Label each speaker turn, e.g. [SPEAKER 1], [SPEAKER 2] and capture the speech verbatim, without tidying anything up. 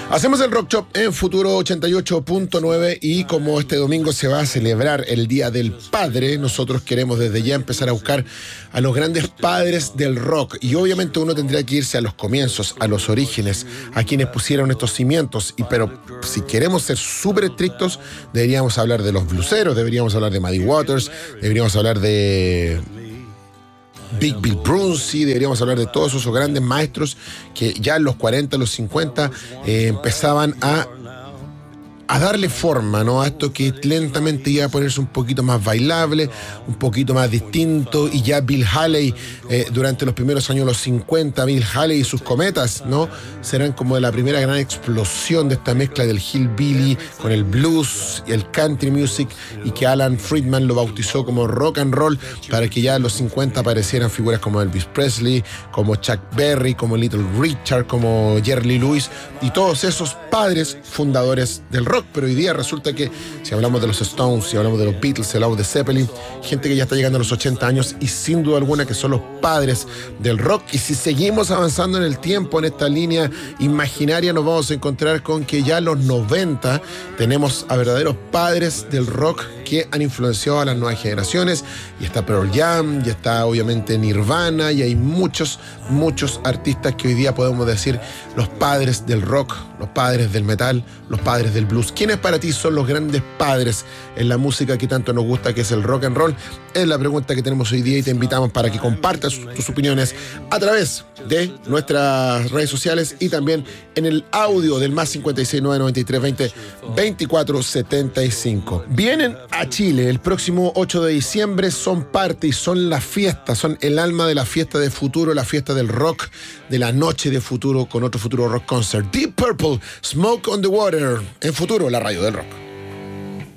[SPEAKER 1] Hacemos el Rock Shop en Futuro ochenta y ocho punto nueve y como este domingo se va a celebrar el Día del Padre, nosotros queremos desde ya empezar a buscar a los grandes padres del rock. Y obviamente uno tendría que irse a los comienzos, a los orígenes, a quienes pusieron estos cimientos. Y pero si queremos ser súper estrictos, deberíamos hablar de los blueseros, deberíamos hablar de Muddy Waters, deberíamos hablar de Big Bill Brunsey, deberíamos hablar de todos esos grandes maestros que ya en los cuarenta, los cincuenta eh, empezaban a, a darle forma, ¿no? A esto que lentamente iba a ponerse un poquito más bailable, un poquito más distinto, y ya Bill Haley, eh, durante los primeros años de los cincuenta, Bill Haley y sus cometas, ¿no? Serán como de la primera gran explosión de esta mezcla del hillbilly con el blues y el country music, y que Alan Friedman lo bautizó como rock and roll, para que ya en los cincuenta aparecieran figuras como Elvis Presley, como Chuck Berry, como Little Richard, como Jerry Lee Lewis, y todos esos padres fundadores del rock. Pero hoy día resulta que si hablamos de los Stones, si hablamos de los Beatles, si hablamos de Zeppelin, gente que ya está llegando a los ochenta años y sin duda alguna que son los padres del rock. Y si seguimos avanzando en el tiempo, en esta línea imaginaria, nos vamos a encontrar con que ya en los noventa tenemos a verdaderos padres del rock que han influenciado a las nuevas generaciones. Y está Pearl Jam, y está obviamente Nirvana, y hay muchos, muchos artistas que hoy día podemos decir los padres del rock, los padres del metal, los padres del blues. ¿Quiénes para ti son los grandes padres en la música que tanto nos gusta, que es el rock and roll? Es la pregunta que tenemos hoy día y te invitamos para que compartas tus opiniones a través de nuestras redes sociales y también en el audio del más cincuenta y seis, nueve noventa y tres, veinte, veinticuatro setenta y cinco. Vienen a Chile el próximo ocho de diciembre, son parte y son la fiesta, son el alma de la fiesta de Futuro, la fiesta del rock, de la noche de Futuro con otro Futuro Rock Concert. Deep Purple, Smoke on the Water, en Futuro, la radio del rock.